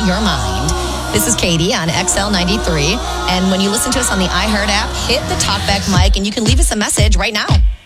your mind. This is Katie on XL93. And when you listen to us on the iHeart app, hit the talkback mic and you can leave us a message right now.